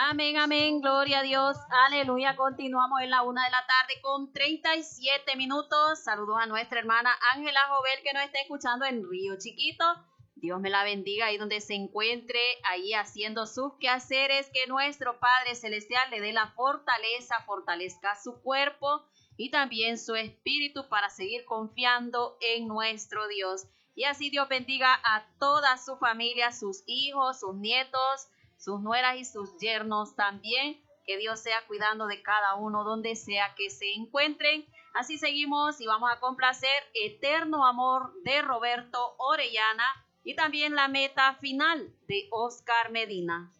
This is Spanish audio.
Amén, amén, gloria a Dios, aleluya. Continuamos en la 1 de la tarde con 37 minutos. Saludos a nuestra hermana Ángela Jovel que nos está escuchando en Río Chiquito. Dios me la bendiga ahí donde se encuentre, ahí haciendo sus quehaceres. Que nuestro Padre Celestial le dé la fortaleza, fortalezca su cuerpo y también su espíritu para seguir confiando en nuestro Dios. Y así Dios bendiga a toda su familia, sus hijos, sus nietos, sus nueras y sus yernos también. Que Dios sea cuidando de cada uno donde sea que se encuentren. Así seguimos y vamos a complacer Eterno Amor de Roberto Orellana y también La Meta Final de Oscar Medina.